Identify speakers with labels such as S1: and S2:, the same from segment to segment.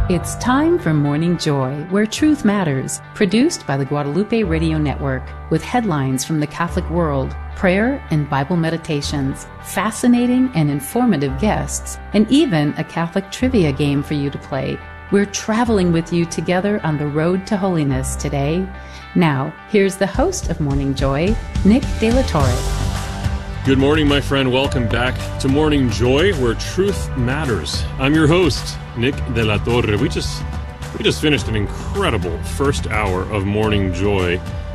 S1: It's time for Morning Joy, where truth matters, produced by the Guadalupe Radio Network, with headlines from the Catholic world, prayer and Bible meditations, fascinating and informative guests, and even a Catholic trivia game for you to play. We're traveling with you together on the road to holiness today. Now, here's the host of Morning Joy, Nick De La Torre.
S2: Good morning, my friend. Welcome back to Morning Joy, where truth matters. I'm your host, Nick De La Torre. We just finished an incredible first hour of Morning Joy,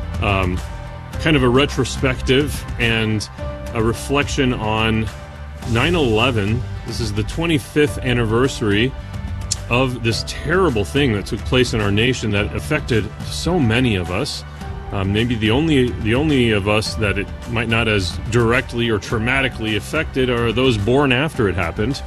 S2: kind of a retrospective and a reflection on 9/11. This is the 25th anniversary of this terrible thing that took place in our nation that affected so many of us. Maybe the only of us that it might not as directly or traumatically affected are those born after it happened.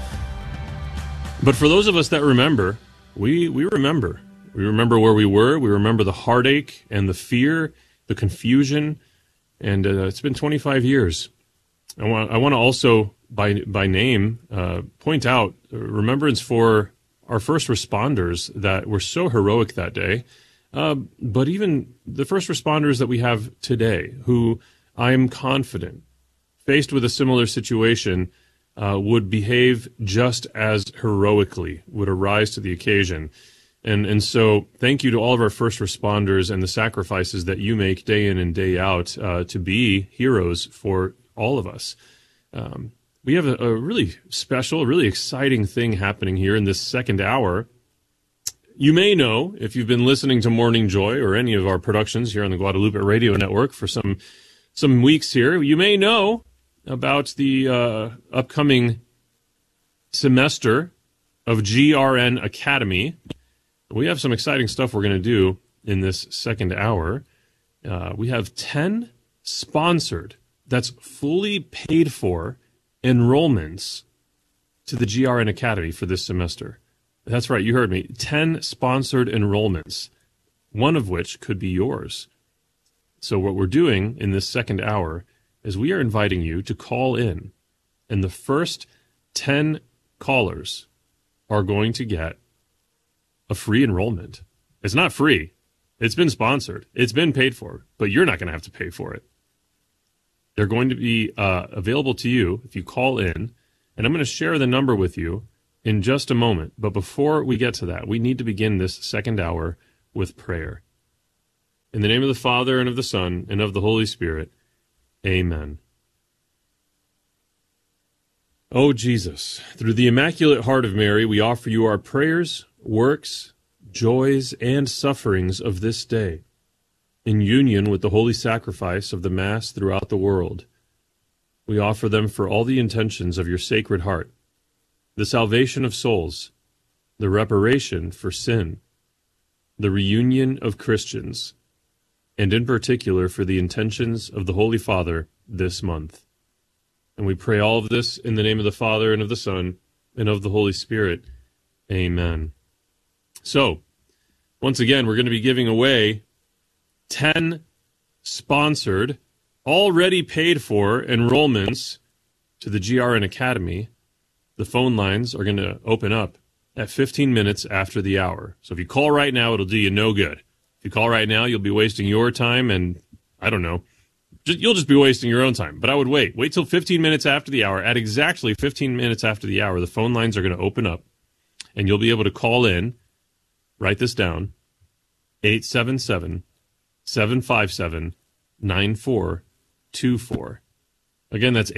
S2: But for those of us that remember, we remember. We remember where we were. We remember the heartache and the fear, the confusion, and it's been 25 years. I want to also, by name, point out remembrance for our first responders that were so heroic that day. But even the first responders that we have today, who I am confident, faced with a similar situation, would behave just as heroically, would arise to the occasion. And so thank you to all of our first responders and the sacrifices that you make day in and day out to be heroes for all of us. We have a really special, really exciting thing happening here in this second hour. You may know, if you've been listening to Morning Joy or any of our productions here on the Guadalupe Radio Network for some weeks here, you may know about the upcoming semester of GRN Academy. We have some exciting stuff we're going to do in this second hour. We have 10 sponsored, that's fully paid for, enrollments to the GRN Academy for this semester. That's right, you heard me. 10 sponsored enrollments, one of which could be yours. So what we're doing in this second hour is we are inviting you to call in, and the first 10 callers are going to get a free enrollment. It's not free. It's been sponsored. It's been paid for, but you're not going to have to pay for it. They're going to be available to you if you call in, and I'm going to share the number with you in just a moment. But before we get to that, we need to begin this second hour with prayer. In the name of the Father, and of the Son, and of the Holy Spirit, amen. O Jesus, through the Immaculate Heart of Mary, we offer you our prayers, works, joys, and sufferings of this day, in union with the holy sacrifice of the Mass throughout the world. We offer them for all the intentions of your Sacred Heart, the salvation of souls, the reparation for sin, the reunion of Christians, and in particular for the intentions of the Holy Father this month. And we pray all of this in the name of the Father, and of the Son, and of the Holy Spirit. Amen. So, once again, we're going to be giving away 10 sponsored, already paid for enrollments to the GRN Academy. The phone lines are going to open up at 15 minutes after the hour. So if you call right now, it'll do you no good. If you call right now, you'll be wasting your time, and I don't know, you'll just be wasting your own time. But I would wait till 15 minutes after the hour. At exactly 15 minutes after the hour, the phone lines are going to open up, and you'll be able to call in. Write this down: 877-757-9424. Again, that's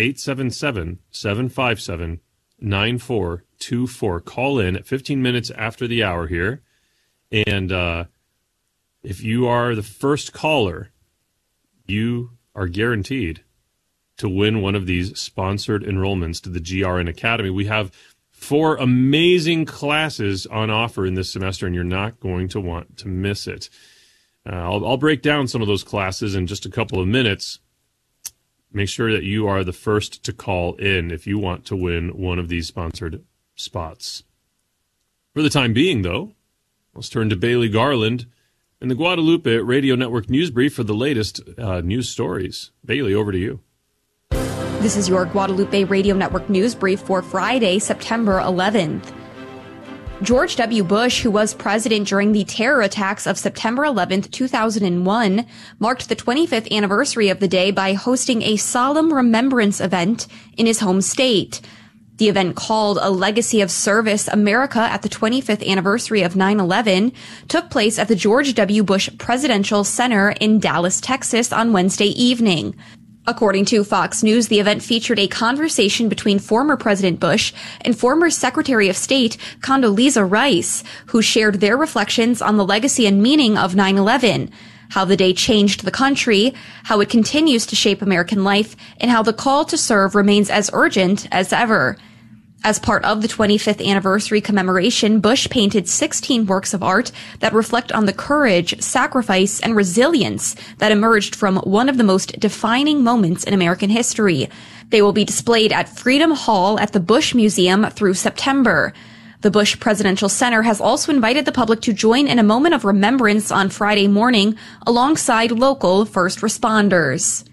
S2: 877-757-9424. Call in at 15 minutes after the hour here. And if you are the first caller, you are guaranteed to win one of these sponsored enrollments to the GRN Academy. We have 4 amazing classes on offer in this semester, and you're not going to want to miss it. I'll break down some of those classes in just a couple of minutes. Make sure that you are the first to call in if you want to win one of these sponsored spots. For the time being, though, let's turn to Bailey Garland and the Guadalupe Radio Network News Brief for the latest news stories. Bailey, over to you.
S3: This is your Guadalupe Radio Network News Brief for Friday, September 11th. George W. Bush, who was president during the terror attacks of September 11, 2001, marked the 25th anniversary of the day by hosting a solemn remembrance event in his home state. The event, called A Legacy of Service America at the 25th anniversary of 9/11, took place at the George W. Bush Presidential Center in Dallas, Texas on Wednesday evening. According to Fox News, the event featured a conversation between former President Bush and former Secretary of State Condoleezza Rice, who shared their reflections on the legacy and meaning of 9/11, how the day changed the country, how it continues to shape American life, and how the call to serve remains as urgent as ever. As part of the 25th anniversary commemoration, Bush painted 16 works of art that reflect on the courage, sacrifice, and resilience that emerged from one of the most defining moments in American history. They will be displayed at Freedom Hall at the Bush Museum through September. The Bush Presidential Center has also invited the public to join in a moment of remembrance on Friday morning alongside local first responders.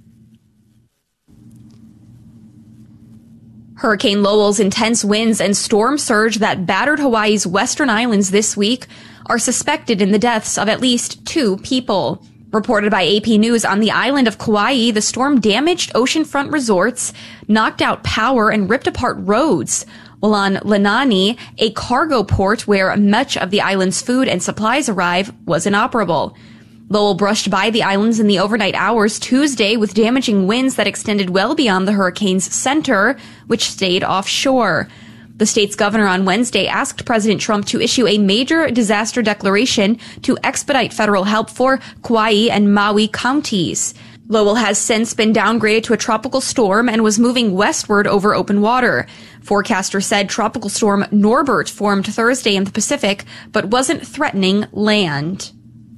S3: Hurricane Lowell's intense winds and storm surge that battered Hawaii's western islands this week are suspected in the deaths of at least 2 people. Reported by AP News, on the island of Kauai, the storm damaged oceanfront resorts, knocked out power, and ripped apart roads, while on Lanani, a cargo port where much of the island's food and supplies arrive, was inoperable. Lowell brushed by the islands in the overnight hours Tuesday with damaging winds that extended well beyond the hurricane's center, which stayed offshore. The state's governor on Wednesday asked President Trump to issue a major disaster declaration to expedite federal help for Kauai and Maui counties. Lowell has since been downgraded to a tropical storm and was moving westward over open water. Forecasters said Tropical Storm Norbert formed Thursday in the Pacific, but wasn't threatening land.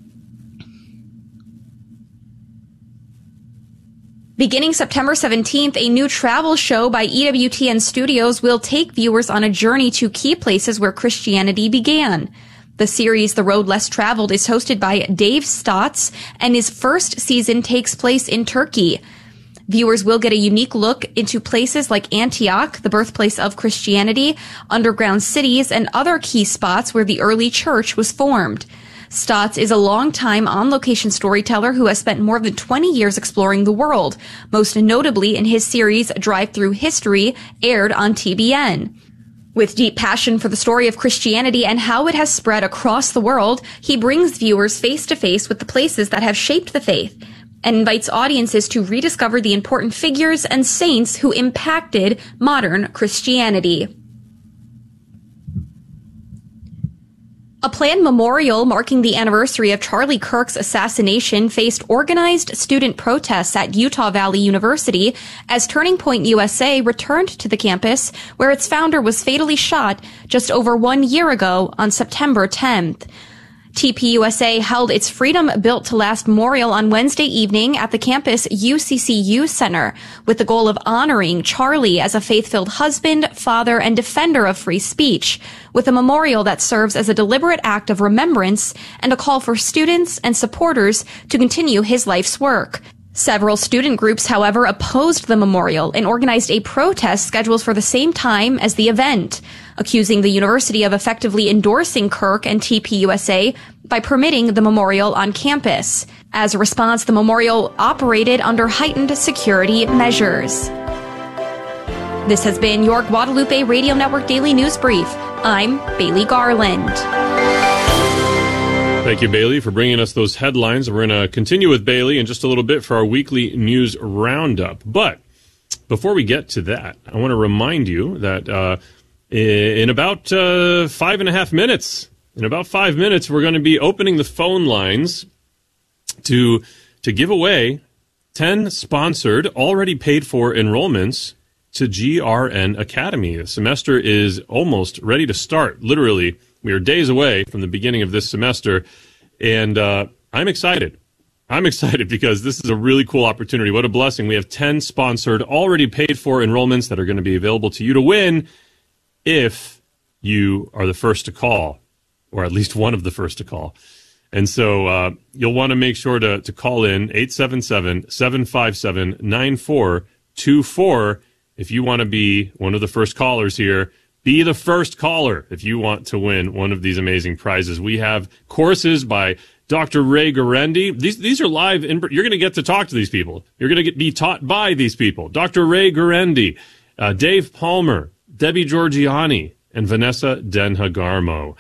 S3: Beginning September 17th, a new travel show by EWTN Studios will take viewers on a journey to key places where Christianity began. The series, The Road Less Traveled, is hosted by Dave Stotts, and his first season takes place in Turkey. Viewers will get a unique look into places like Antioch, the birthplace of Christianity, underground cities, and other key spots where the early church was formed. Stotts is a longtime on-location storyteller who has spent more than 20 years exploring the world, most notably in his series Drive Through History, aired on TBN. With deep passion for the story of Christianity and how it has spread across the world, he brings viewers face-to-face with the places that have shaped the faith and invites audiences to rediscover the important figures and saints who impacted modern Christianity. A planned memorial marking the anniversary of Charlie Kirk's assassination faced organized student protests at Utah Valley University as Turning Point USA returned to the campus where its founder was fatally shot just over 1 year ago on September 10th. TPUSA held its Freedom Built to Last memorial on Wednesday evening at the campus UCCU Center with the goal of honoring Charlie as a faith-filled husband, father, and defender of free speech, with a memorial that serves as a deliberate act of remembrance and a call for students and supporters to continue his life's work. Several student groups, however, opposed the memorial and organized a protest scheduled for the same time as the event, accusing the university of effectively endorsing Kirk and TPUSA by permitting the memorial on campus. As a response, the memorial operated under heightened security measures. This has been your Guadalupe Radio Network Daily News Brief. I'm Bailey Garland.
S2: Thank you, Bailey, for bringing us those headlines. We're going to continue with Bailey in just a little bit for our weekly news roundup. But before we get to that, I want to remind you that in about 5.5 minutes, we're going to be opening the phone lines to give away 10 sponsored, already paid for enrollments to GRN Academy. The semester is almost ready to start. Literally, we are days away from the beginning of this semester, and I'm excited. I'm excited because this is a really cool opportunity. What a blessing. We have 10 sponsored, already paid for enrollments that are going to be available to you to win if you are the first to call, or at least one of the first to call. And so you'll want to make sure to call in 877-757-9424 if you want to be one of the first callers here Be the first caller if you want to win one of these amazing prizes. We have courses by Dr. Ray Guarendi. These are live. You're going to get to talk to these people. You're going to be taught by these people. Dr. Ray Guarendi, Dave Palmer, Debbie Georgiani, and Vanessa Denhagarmo.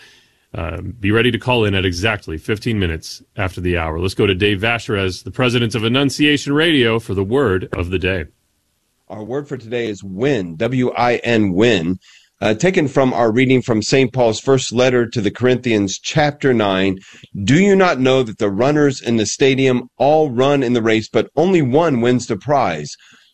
S2: Be ready to call in at exactly 15 minutes after the hour. Let's go to Dave Vasherez, the president of Annunciation Radio, for the word of the day.
S4: Our word for today is win, W-I-N, win. Taken from our reading from St. Paul's first letter to the Corinthians, chapter 9. Do you not know that the runners in the stadium all run in the race, but only one wins the prize?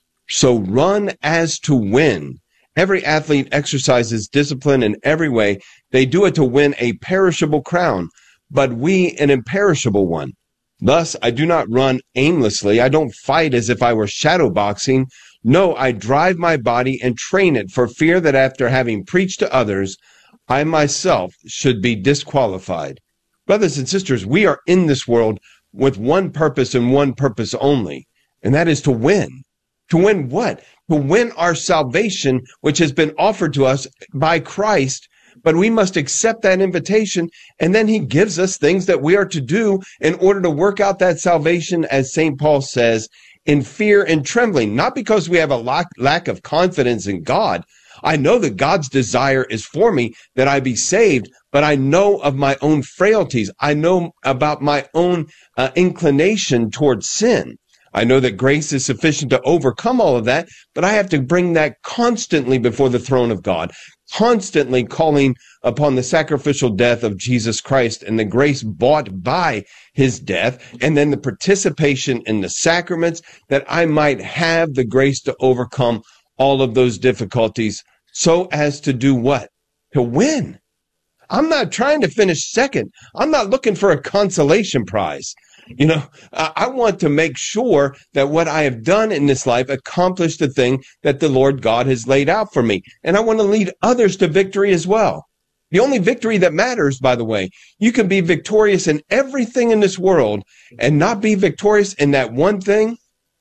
S4: So run as to win. Every athlete exercises discipline in every way. They do it to win a perishable crown, but we an imperishable one. Thus, I do not run aimlessly. I don't fight as if I were shadow boxing. No, I drive my body and train it for fear that after having preached to others, I myself should be disqualified. Brothers and sisters, we are in this world with one purpose and one purpose only, and that is to win. To win what? To win our salvation, which has been offered to us by Christ, but we must accept that invitation, and then he gives us things that we are to do in order to work out that salvation, as St. Paul says, in fear and trembling, not because we have a lack of confidence in God. I know that God's desire is for me that I be saved, but I know of my own frailties. I know about my own inclination towards sin. I know that grace is sufficient to overcome all of that, but I have to bring that constantly before the throne of God, constantly calling upon the sacrificial death of Jesus Christ and the grace bought by his death, and then the participation in the sacraments, that I might have the grace to overcome all of those difficulties, so as to do what? To win. I'm not trying to finish second. I'm not looking for a consolation prize. You know, I want to make sure that what I have done in this life accomplished the thing that the Lord God has laid out for me. And I want to lead others to victory as well. The only victory that matters, by the way, you can be victorious in everything in this world and not be victorious in that one thing,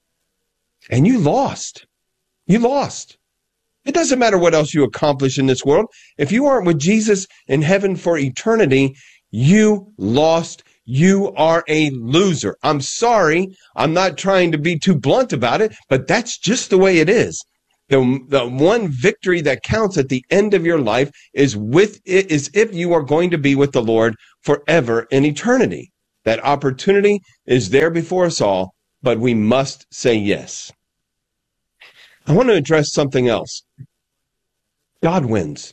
S4: and you lost. You lost. It doesn't matter what else you accomplish in this world. If you aren't with Jesus in heaven for eternity, you lost. You are a loser. I'm sorry. I'm not trying to be too blunt about it, but that's just the way it is. The one victory that counts at the end of your life is if you are going to be with the Lord forever in eternity. That opportunity is there before us all, but we must say yes. I want to address something else. God wins.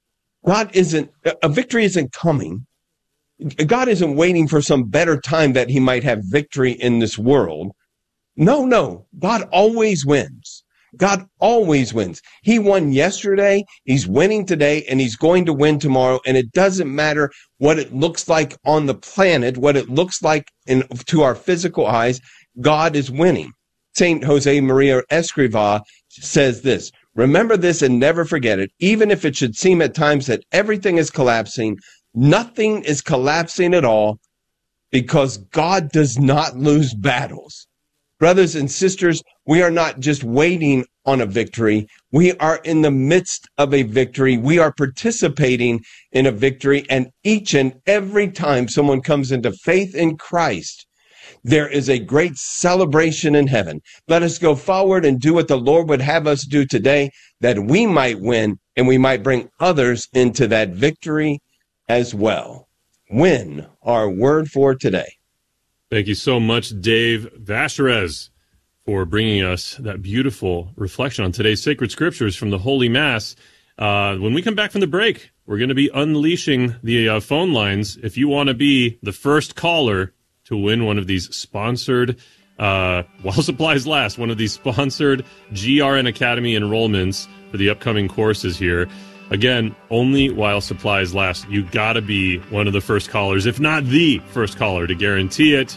S4: A victory isn't coming. God isn't waiting for some better time that he might have victory in this world. No. God always wins. God always wins. He won yesterday, he's winning today, and he's going to win tomorrow. And it doesn't matter what it looks like on the planet, what it looks like to our physical eyes, God is winning. Saint Jose Maria Escrivá says this: remember this and never forget it. Even if it should seem at times that everything is collapsing, nothing is collapsing at all, because God does not lose battles. Brothers and sisters, we are not just waiting on a victory. We are in the midst of a victory. We are participating in a victory. And each and every time someone comes into faith in Christ, there is a great celebration in heaven. Let us go forward and do what the Lord would have us do today, that we might win and we might bring others into that victory as well. Win, our word for today.
S2: Thank you so much, Dave Vasherez, for bringing us that beautiful reflection on today's sacred scriptures from the Holy Mass. When we come back from the break, we're going to be unleashing the phone lines. If you want to be the first caller to win one of these sponsored, while supplies last, one of these sponsored GRN Academy enrollments for the upcoming courses here. Again, only while supplies last. You got to be one of the first callers, if not the first caller, to guarantee it.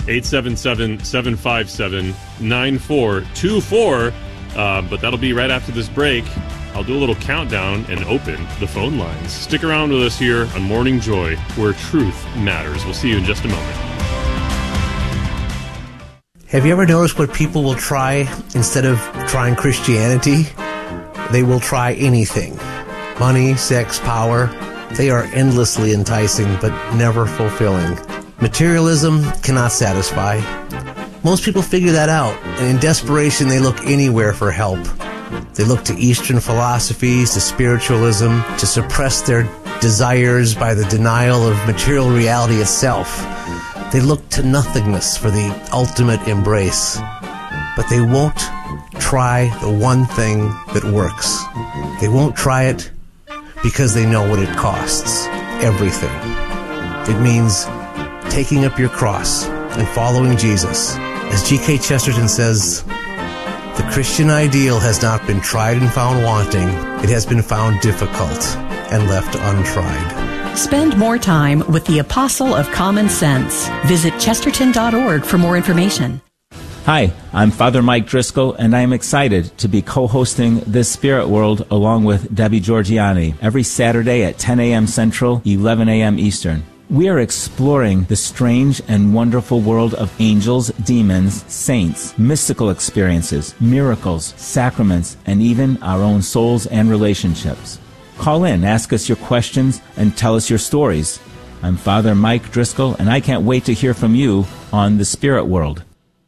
S2: 877-757-9424. But that'll be right after this break. I'll do a little countdown and open the phone lines. Stick around with us here on Morning Joy, where truth matters. We'll see you in just a moment.
S5: Have you ever noticed what people will try instead of trying Christianity? They will try anything. Money, sex, power, they are endlessly enticing but never fulfilling. Materialism cannot satisfy. Most people figure that out, and in desperation they look anywhere for help. They look to Eastern philosophies, to spiritualism, to suppress their desires by the denial of material reality itself. They look to nothingness for the ultimate embrace. But they won't try the one thing that works. They won't try it because they know what it costs. Everything. It means taking up your cross and following Jesus. As G.K. Chesterton says, the Christian ideal has not been tried and found wanting. It has been found difficult and left untried.
S6: Spend more time with the Apostle of Common Sense. Visit chesterton.org for more information.
S7: Hi, I'm Father Mike Driscoll, and I am excited to be co-hosting This Spirit World along with Debbie Georgianni every Saturday at 10 a.m. Central, 11 a.m. Eastern. We are exploring the strange and wonderful world of angels, demons, saints, mystical experiences, miracles, sacraments, and even our own souls and relationships. Call in, ask us your questions, and tell us your stories. I'm Father Mike Driscoll, and I can't wait to hear from you on The Spirit World.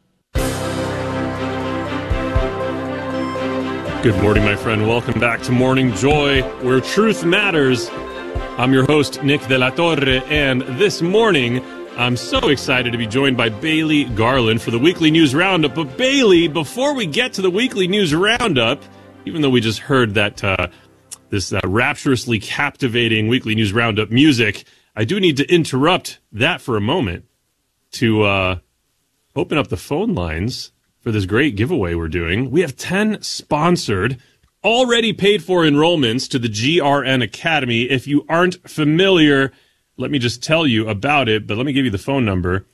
S2: Good morning, my friend. Welcome back to Morning Joy, where truth matters. I'm your host, Nick De La Torre, and this morning, I'm so excited to be joined by Bailey Garland for the Weekly News Roundup. But Bailey, before we get to the Weekly News Roundup, even though we just heard that this rapturously captivating Weekly News Roundup music, I do need to interrupt that for a moment to open up the phone lines for this great giveaway we're doing. We have 10 sponsored, already paid for enrollments to the GRN Academy. If you aren't familiar, let me just tell you about it, but let me give you the phone number,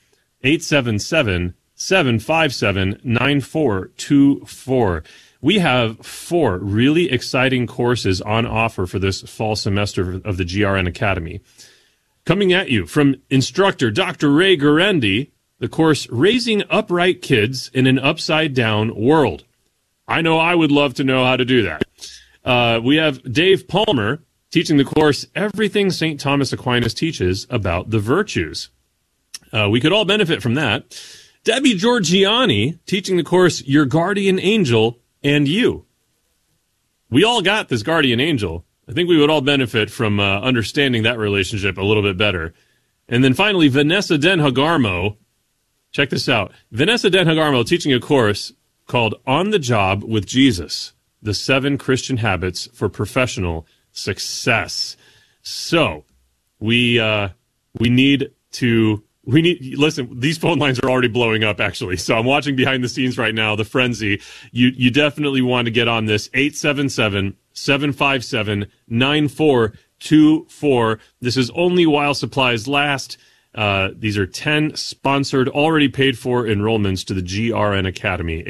S2: 877-757-9424. We have 4 really exciting courses on offer for this fall semester of the GRN Academy. Coming at you from instructor Dr. Ray Guarendi, the course Raising Upright Kids in an Upside-Down World. I know I would love to know how to do that. We have Dave Palmer teaching the course Everything St. Thomas Aquinas Teaches About the Virtues. We could all benefit from that. Debbie Georgianni teaching the course Your Guardian Angel and You. We all got this guardian angel. I think we would all benefit from understanding that relationship a little bit better. And then finally, Vanessa Den Hagarmo. Check this out. Vanessa Den Hagarmo teaching a course called On the Job with Jesus, the 7 Christian Habits for Professional Success. So we need, listen, these phone lines are already blowing up, actually. So I'm watching behind the scenes right now, the frenzy. You definitely want to get on this. 877-757-9424. This is only while supplies last. These are 10 sponsored, already paid for enrollments to the GRN Academy.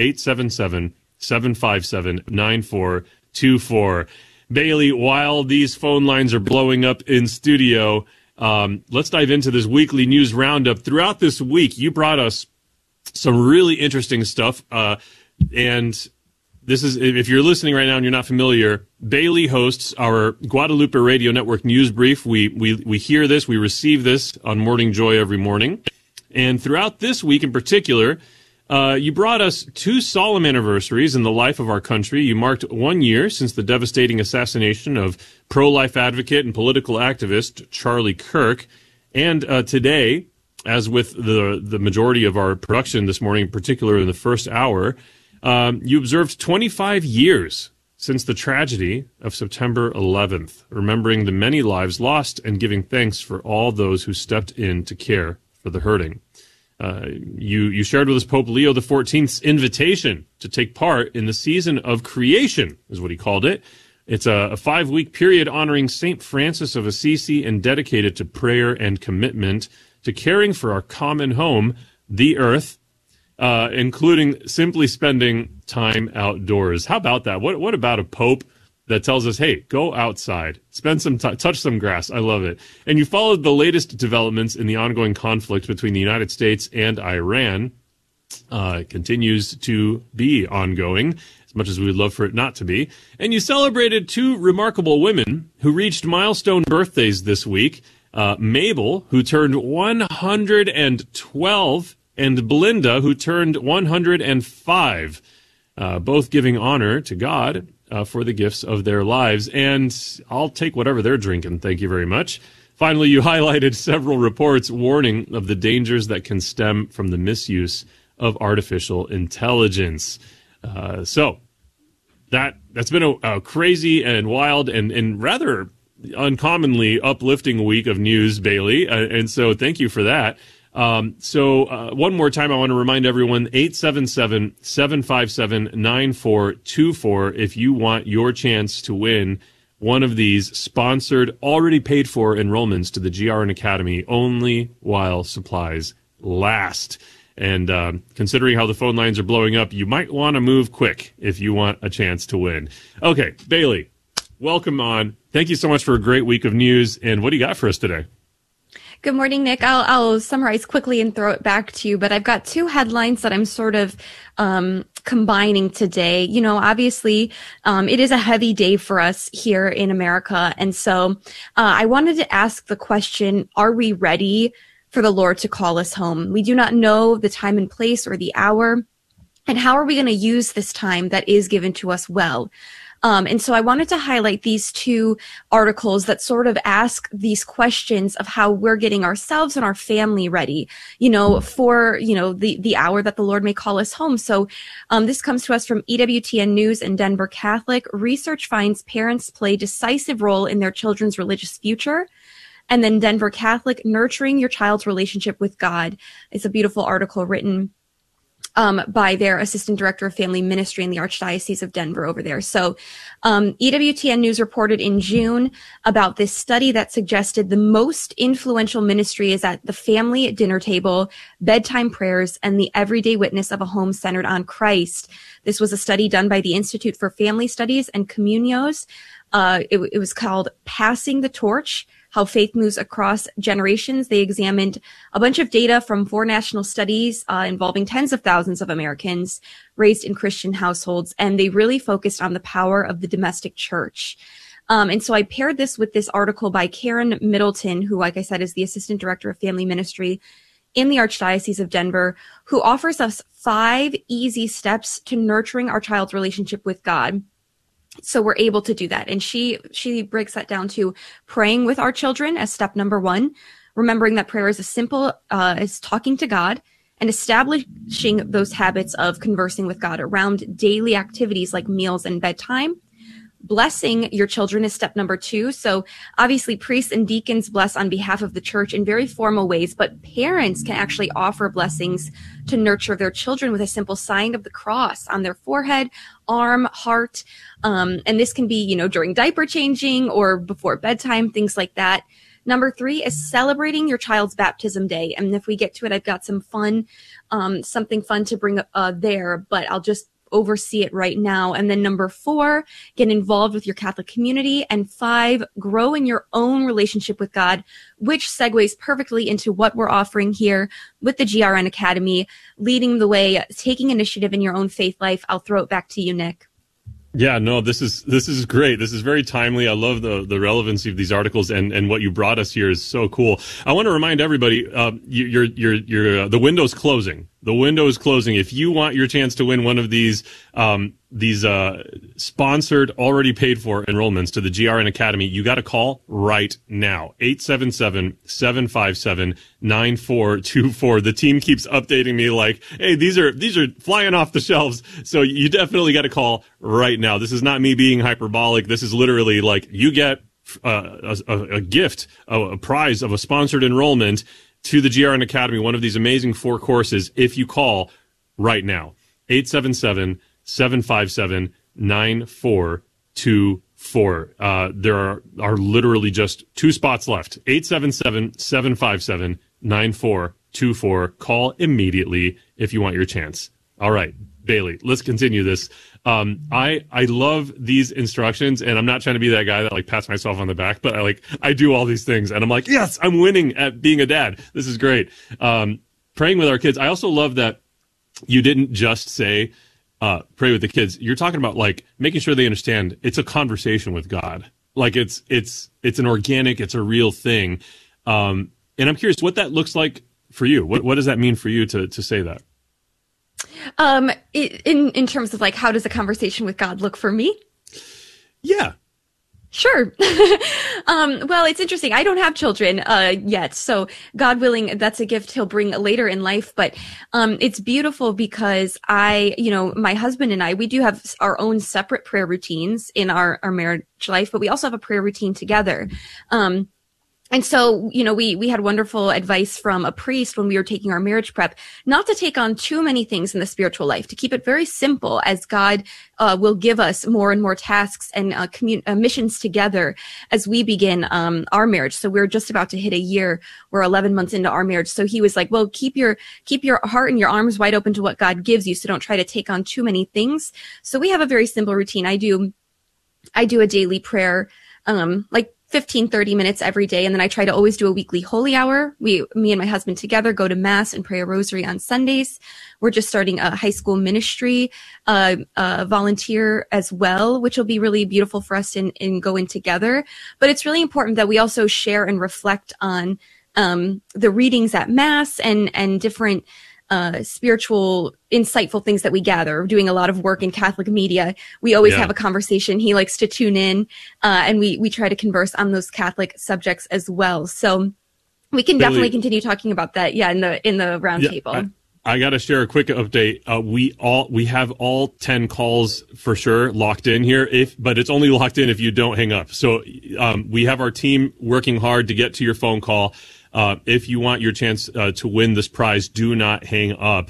S2: 877-757-9424. Bailey, while these phone lines are blowing up in studio, let's dive into this weekly news roundup. Throughout this week, you brought us some really interesting stuff. And this is, if you're listening right now and you're not familiar, Bailey hosts our Guadalupe Radio Network news brief. We hear this, we receive this on Morning Joy every morning. And throughout this week in particular, you brought us 2 solemn anniversaries in the life of our country. You marked 1 year since the devastating assassination of pro-life advocate and political activist Charlie Kirk. And today, as with the majority of our production this morning, in particular in the first hour, you observed 25 years since the tragedy of September 11th, remembering the many lives lost and giving thanks for all those who stepped in to care for the hurting. You shared with us Pope Leo XIV's invitation to take part in the season of creation, is what he called it. It's a 5-week period honoring St. Francis of Assisi and dedicated to prayer and commitment to caring for our common home, the earth, including simply spending time outdoors. How about that? What about a pope that tells us, hey, go outside, spend some time, touch some grass? I love it. And you followed the latest developments in the ongoing conflict between the United States and Iran. It continues to be ongoing. as much as we would love for it not to be. And you celebrated two remarkable women who reached milestone birthdays this week. Mabel, who turned 112, and Belinda, who turned 105, both giving honor to God for the gifts of their lives. And I'll take whatever they're drinking. Thank you very much. Finally, you highlighted several reports warning of the dangers that can stem from the misuse of artificial intelligence. So that's been a crazy and wild and rather uncommonly uplifting week of news, Bailey. And so thank you for that. So one more time, I want to remind everyone, 877-757-9424 if you want your chance to win one of these sponsored, already paid for enrollments to the GRN Academy only while supplies last. And considering how the phone lines are blowing up, you might want to move quick if you want a chance to win. Okay, Bailey, welcome on. Thank you so much for a great week of news. And what do you got for us today?
S3: Good morning, Nick. I'll summarize quickly and throw it back to you, but I've got two headlines that I'm sort of combining today. You know, obviously, it is a heavy day for us here in America. And so I wanted to ask the question, are we ready for the Lord to call us home? We do not know the time and place or the hour. And how are we going to use this time that is given to us well? And so I wanted to highlight these two articles that sort of ask these questions of how we're getting ourselves and our family ready, you know, for, you know, the hour that the Lord may call us home. So, this comes to us from EWTN News and Denver Catholic. Research finds parents play decisive role in their children's religious future. And then Denver Catholic, nurturing your child's relationship with God. It's a beautiful article written by their assistant director of family ministry in the Archdiocese of Denver over there. So, EWTN News reported in June about this study that suggested the most influential ministry is at the family dinner table, bedtime prayers, and the everyday witness of a home centered on Christ. This was a study done by the Institute for Family Studies and Communios. It was called Passing the Torch: How Faith Moves Across Generations. They examined a bunch of data from 4 national studies involving tens of thousands of Americans raised in Christian households, and they really focused on the power of the domestic church. And so I paired this with this article by Karen Middleton, who, like I said, is the Assistant Director of Family Ministry in the Archdiocese of Denver, who offers us 5 easy steps to nurturing our child's relationship with God. So we're able to do that. And she breaks that down to praying with our children as step number 1, remembering that prayer is as simple as talking to God, and establishing those habits of conversing with God around daily activities like meals and bedtime. Blessing your children is step number 2. So obviously priests and deacons bless on behalf of the church in very formal ways, but parents can actually offer blessings to nurture their children with a simple sign of the cross on their forehead, arm, heart. And this can be, you know, during diaper changing or before bedtime, things like that. Number 3 is celebrating your child's baptism day. And if we get to it, I've got some fun, something fun to bring there, but I'll just oversee it right now. And then number 4, get involved with your Catholic community. And 5, grow in your own relationship with God, which segues perfectly into what we're offering here with the GRN Academy, leading the way, taking initiative in your own faith life. I'll throw it back to you, Nick.
S2: Yeah, no, this is great. This is very timely. I love the relevancy of these articles, and what you brought us here is so cool. I want to remind everybody, the window's closing. The window is closing. If you want your chance to win one of these sponsored, already paid for enrollments to the GRN Academy, you got to call right now. 877-757-9424. The team keeps updating me like, hey, these are flying off the shelves. So you definitely got to call right now. This is not me being hyperbolic. This is literally like you get a gift, a prize of a sponsored enrollment to the GRN Academy, one of these amazing 4 courses, if you call right now. 877-757-9424. There are literally just 2 spots left. 877-757-9424. Call immediately if you want your chance. All right, Bailey, let's continue this. I love these instructions, and I'm not trying to be that guy that like pats myself on the back, but I do all these things, and I'm like, yes, I'm winning at being a dad. This is great. Praying with our kids. I also love that you didn't just say, pray with the kids, you're talking about like making sure they understand it's a conversation with God. Like it's an organic, it's a real thing. And I'm curious what that looks like for you. What does that mean for you to say that?
S3: In terms of like, how does a conversation with God look for me?
S2: Yeah.
S3: Sure. Well, it's interesting. I don't have children, yet. So God willing, that's a gift he'll bring later in life. But, it's beautiful because my husband and I, we do have our own separate prayer routines in our marriage life, but we also have a prayer routine together. And so, we had wonderful advice from a priest when we were taking our marriage prep, not to take on too many things in the spiritual life, to keep it very simple as God will give us more and more tasks and missions together as we begin our marriage. So we're just about to hit a year. We're 11 months into our marriage. So he was like, well, keep your heart and your arms wide open to what God gives you. So don't try to take on too many things. So we have a very simple routine. I do a daily prayer, like 15, 30 minutes every day. And then I try to always do a weekly holy hour. Me and my husband together go to mass and pray a rosary on Sundays. We're just starting a high school ministry, volunteer as well, which will be really beautiful for us in going together. But it's really important that we also share and reflect on, the readings at mass and different, spiritual, insightful things that we gather. We're doing a lot of work in Catholic media. We always have a conversation. He likes to tune in, and we try to converse on those Catholic subjects as well. So we can definitely continue talking about that. Yeah. In the round table.
S2: I got to share a quick update. We have all 10 calls for sure locked in here, but it's only locked in if you don't hang up. So, we have our team working hard to get to your phone call. If you want your chance to win this prize, do not hang up.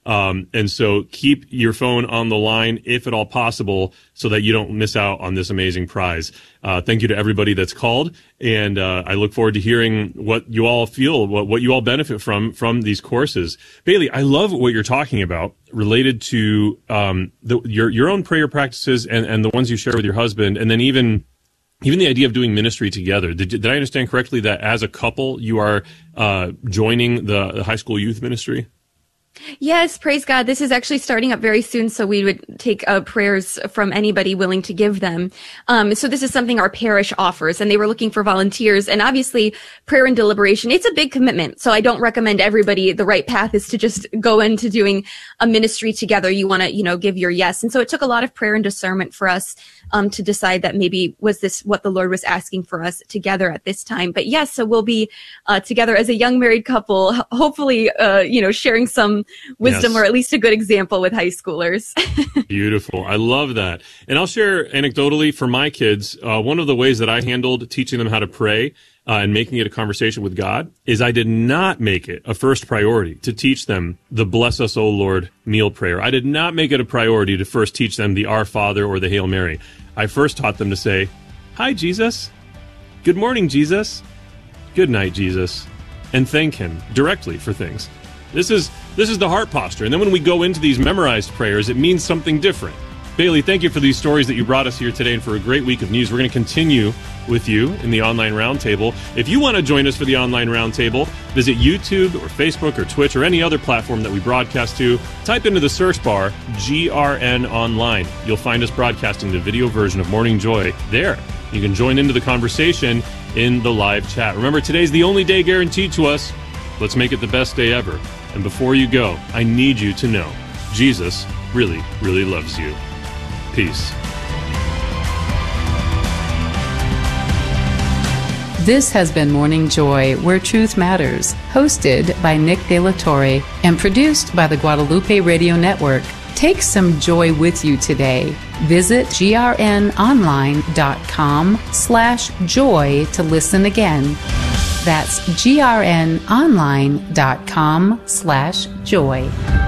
S2: And so keep your phone on the line if at all possible so that you don't miss out on this amazing prize. Thank you to everybody that's called. And I look forward to hearing what you all feel, what you all benefit from these courses. Bailey, I love what you're talking about related to your own prayer practices and the ones you share with your husband, and then even the idea of doing ministry together. Did I understand correctly that as a couple you are joining the high school youth ministry?
S3: Yes, praise God. This is actually starting up very soon, so we would take prayers from anybody willing to give them. So this is something our parish offers, and they were looking for volunteers. And obviously, prayer and deliberation, it's a big commitment. So I don't recommend everybody, the right path is to just go into doing a ministry together. You want to, give your yes. And so it took a lot of prayer and discernment for us to decide that maybe was this what the Lord was asking for us together at this time. But yes, so we'll be together as a young married couple, hopefully, sharing some wisdom or at least a good example with high schoolers.
S2: Beautiful. I love that. And I'll share anecdotally for my kids, one of the ways that I handled teaching them how to pray and making it a conversation with God is I did not make it a first priority to teach them the Bless Us, O Lord meal prayer. I did not make it a priority to first teach them the Our Father or the Hail Mary. I first taught them to say, "Hi, Jesus. Good morning, Jesus. Good night, Jesus," and thank him directly for things. This is the heart posture. And then when we go into these memorized prayers, it means something different. Bailey, thank you for these stories that you brought us here today and for a great week of news. We're going to continue with you in the online roundtable. If you want to join us for the online roundtable, visit YouTube or Facebook or Twitch or any other platform that we broadcast to. Type into the search bar GRN Online. You'll find us broadcasting the video version of Morning Joy there. You can join into the conversation in the live chat. Remember, today's the only day guaranteed to us. Let's make it the best day ever. And before you go, I need you to know Jesus really, really loves you. Peace.
S1: This has been Morning Joy, Where Truth Matters, hosted by Nick De La Torre and produced by the Guadalupe Radio Network. Take some joy with you today. Visit grnonline.com/joy to listen again. That's grnonline.com/joy.